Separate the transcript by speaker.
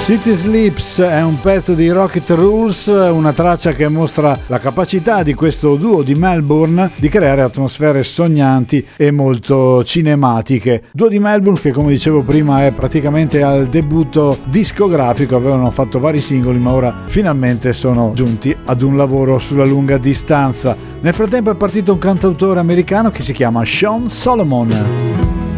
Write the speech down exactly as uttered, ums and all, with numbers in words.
Speaker 1: City Sleeps è un pezzo di Rocket Rules, una traccia che mostra la capacità di questo duo di Melbourne di creare atmosfere sognanti e molto cinematiche. Duo di Melbourne che, come dicevo prima, è praticamente al debutto discografico, avevano fatto vari singoli ma ora finalmente sono giunti ad un lavoro sulla lunga distanza. Nel frattempo è partito un cantautore americano che si chiama Sean Solomon.